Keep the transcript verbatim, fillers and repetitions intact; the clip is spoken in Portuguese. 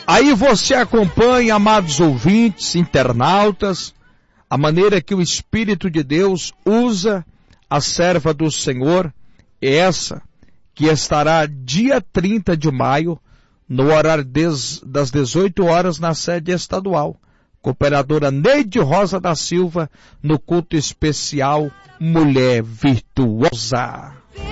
Aí você acompanha, amados ouvintes, internautas, a maneira que o Espírito de Deus usa a serva do Senhor, essa que estará dia trinta de maio, no horário des, das dezoito horas, na sede estadual. Cooperadora Neide Rosa da Silva, no culto especial Mulher Virtuosa.